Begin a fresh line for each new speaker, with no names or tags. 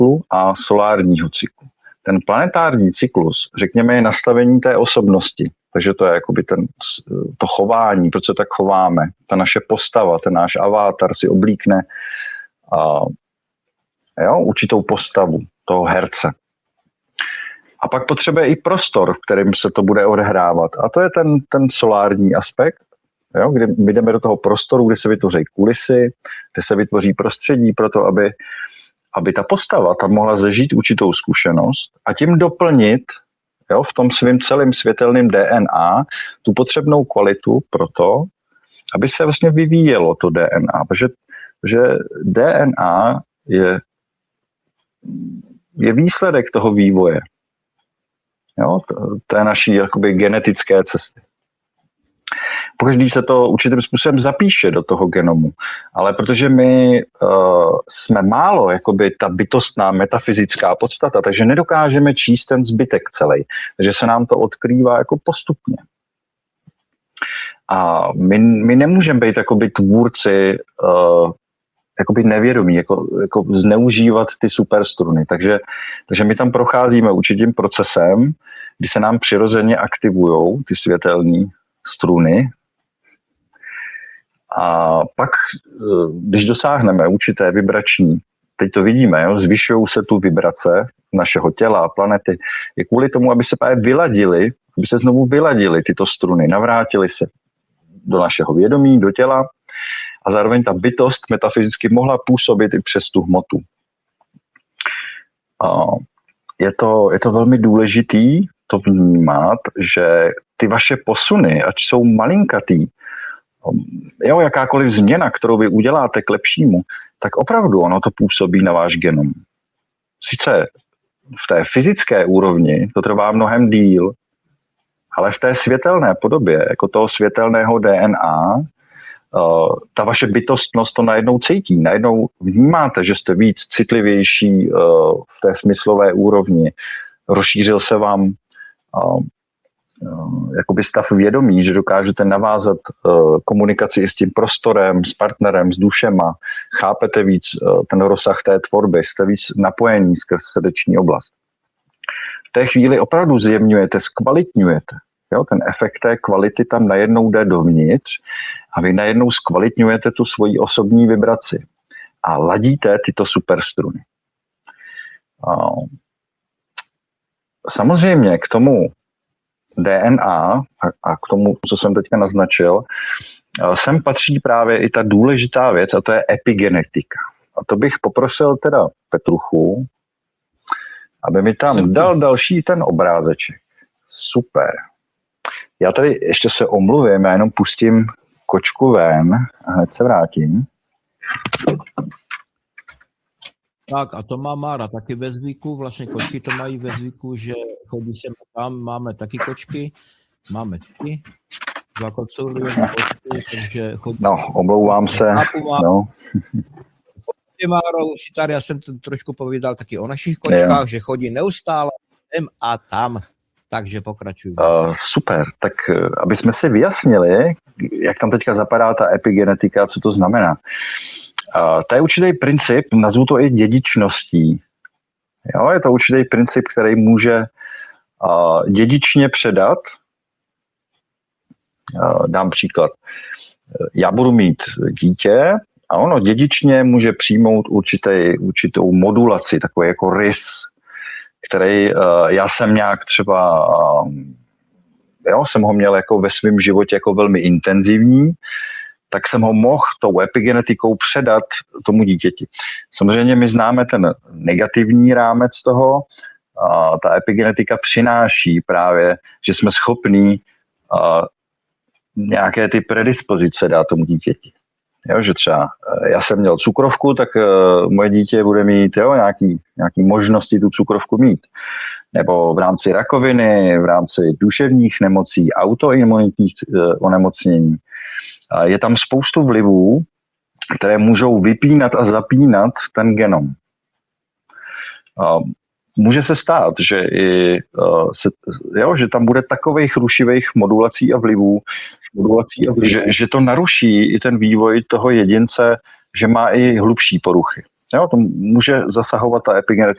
cyklu a solárního cyklu. Ten planetární cyklus, řekněme, je nastavení té osobnosti. Takže to je jakoby to chování, proč se tak chováme. Ta naše postava, ten náš avatar si oblíkne určitou postavu toho herce. A pak potřebuje i prostor, v kterým se to bude odehrávat. A to je ten solární aspekt, kdy my jdeme do toho prostoru, kde se vytvoří kulisy, kde se vytvoří prostředí pro to, aby ta postava tam mohla zažít určitou zkušenost a tím doplnit v tom svým celým světelným DNA tu potřebnou kvalitu pro to, aby se vlastně vyvíjelo to DNA. Protože DNA je výsledek toho vývoje. Té naší jakoby genetické cesty. Pokaždý se to určitým způsobem zapíše do toho genomu, ale protože my jsme málo jakoby ta bytostná metafyzická podstata, takže nedokážeme číst ten zbytek celý, takže se nám to odkrývá jako postupně. A my nemůžeme být jakoby tvůrci jakoby nevědomí, jako zneužívat ty superstruny, takže my tam procházíme určitým procesem, kdy se nám přirozeně aktivujou ty světelné struny. A pak, když dosáhneme určité vibrační, teď to vidíme, zvyšují se tu vibrace našeho těla a planety, je kvůli tomu, aby se vyladili, aby se znovu vyladili tyto struny, navrátili se do našeho vědomí, do těla a zároveň ta bytost metafyzicky mohla působit i přes tu hmotu. Je to velmi důležitý to vnímat, že ty vaše posuny, ať jsou malinkatý, jakákoliv změna, kterou vy uděláte k lepšímu, tak opravdu ono to působí na váš genom. Sice v té fyzické úrovni to trvá mnohem díl, ale v té světelné podobě, jako toho světelného DNA, ta vaše bytostnost to najednou cítí. Najednou vnímáte, že jste víc citlivější v té smyslové úrovni. Rozšířil se vám jakoby stav vědomí, že dokážete navázat komunikaci s tím prostorem, s partnerem, s dušema, chápete víc ten rozsah té tvorby, jste víc napojení skrz srdeční oblast. V té chvíli opravdu zjemňujete, zkvalitňujete. Ten efekt té kvality tam najednou jde dovnitř a vy najednou zkvalitňujete tu svoji osobní vibraci a ladíte tyto superstruny. Samozřejmě k tomu DNA a k tomu, co jsem teďka naznačil, sem patří právě i ta důležitá věc a to je epigenetika. A to bych poprosil teda Petruchu, aby mi tam dal další ten obrázeček. Super. Já tady ještě se omluvím, já jenom pustím kočku ven a hned se vrátím.
Tak a to má Mára taky ve zvyku, vlastně kočky to mají ve zvyku, že chodí sem a tam, máme taky kočky, máme taky, dva kocouli, jedna kočku, takže chodí.
No, omlouvám se. No.
Máro, už tady, já jsem to trošku povídal taky o našich kočkách, že chodí neustále sem a tam, takže pokračuju.
Super, tak aby jsme si vyjasnili, jak tam teďka zapadá ta epigenetika, co to znamená. To je určitý princip, nazvu to i dědičností. Je to určitý princip, který může dědičně předat. Dám příklad. Já budu mít dítě a ono dědičně může přijmout určitou modulaci, takový jako rys, který já jsem nějak třeba, jsem ho měl jako ve svém životě jako velmi intenzivní, tak jsem ho mohl tou epigenetikou předat tomu dítěti. Samozřejmě my známe ten negativní rámec toho, ta epigenetika přináší právě, že jsme schopní nějaké ty predispozice dát tomu dítěti. Že třeba já jsem měl cukrovku, tak moje dítě bude mít nějaký možnosti tu cukrovku mít. Nebo v rámci rakoviny, v rámci duševních nemocí, autoimunitních onemocnění. Je tam spoustu vlivů, které můžou vypínat a zapínat ten genom. Může se stát, že tam bude takových rušivých modulací a vlivů, že to naruší i ten vývoj toho jedince, že má i hlubší poruchy. To může zasahovat ta epigenetika